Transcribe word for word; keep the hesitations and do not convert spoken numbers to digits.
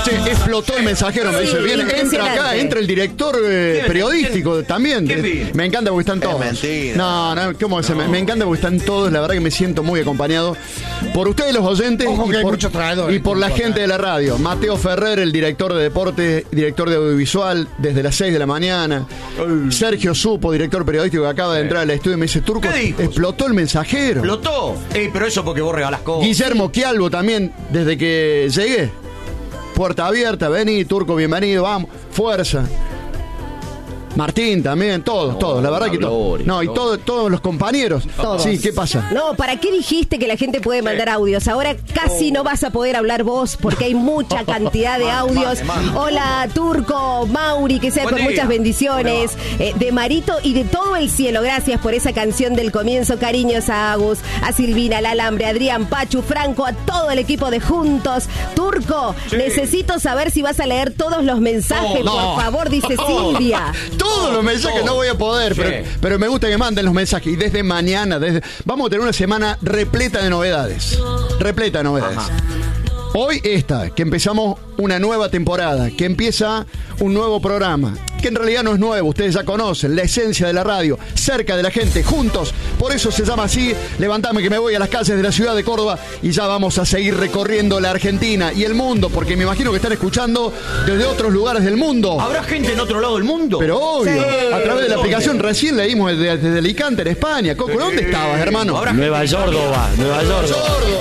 Che, explotó el mensajero, me Sí, dice. Viene, entra acá, impresionante. entra el director eh, periodístico ¿Quién? también. ¿Quién Eh, vino? Me encanta porque están todos. mentira. No, no, ¿cómo se me, me encanta porque están todos. La verdad que me siento muy acompañado por ustedes, los oyentes, Ojo que y hay por, muchos traidores, y por la no importa. gente de la radio. Mateo Ferrer, el director de deporte, director de audiovisual, desde las seis de la mañana. Sergio Supo, director periodístico, que acaba de entrar al estudio y me dice: Turco, ¿Qué dijo? explotó el mensajero. ¿Explotó? Ey, pero eso porque vos regalás cosas. Guillermo Quialvo también, desde que llegué. Puerta abierta, vení, Turco, bienvenido, vamos, fuerza. Martín también, todos, No, todos, la verdad que todos. Gloria, No, y no. todo- todos los compañeros. Todos. Sí, ¿qué pasa? No, ¿para qué dijiste que la gente puede mandar audios? Ahora casi no vas a poder hablar vos porque hay mucha cantidad de audios. Hola, Turco, Mauri, que sea Buen con día. muchas bendiciones. Eh, de Marito y de todo el cielo. Gracias por esa canción del comienzo. Cariños a Agus, a Silvina, al Alambre, a Adrián, Pachu, Franco, a todo el equipo de Juntos. Turco, Sí. necesito saber si vas a leer todos los mensajes, No. por favor, dice Silvia. Todos los mensajes no voy a poder, Sí. pero, pero me gusta que manden los mensajes. Y desde mañana, desde, vamos a tener una semana repleta de novedades. Repleta de novedades. Ajá. Hoy esta, que empezamos una nueva temporada, que empieza un nuevo programa, que en realidad no es nuevo, ustedes ya conocen, la esencia de la radio, cerca de la gente, juntos, por eso se llama así, levantame que me voy a las calles de la ciudad de Córdoba y ya vamos a seguir recorriendo la Argentina y el mundo, porque me imagino que están escuchando desde otros lugares del mundo. ¿Habrá gente en otro lado del mundo? Pero obvio, Sí. a través de la ¿Dónde? aplicación recién leímos desde, desde Alicante, en España. Coco, ¿dónde estabas, hermano? ¿Habrá Nueva gente- Córdoba, Nueva Córdoba. Sordo.